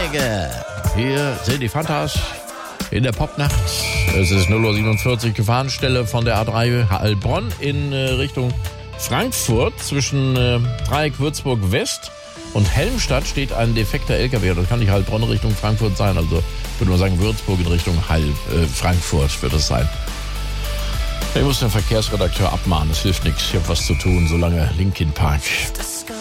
Schläge. Hier sind die Fantas in der Popnacht. Es ist 0:47 Uhr, Gefahrenstelle von der A3 Heilbronn in Richtung Frankfurt. Zwischen Dreieck Würzburg West und Helmstadt steht ein defekter LKW. Das kann nicht Heilbronn Richtung Frankfurt sein. Also würde man sagen, Würzburg in Richtung Frankfurt wird es sein. Ich muss den Verkehrsredakteur abmahnen. Das hilft nichts. Ich habe was zu tun, solange Linkin Park.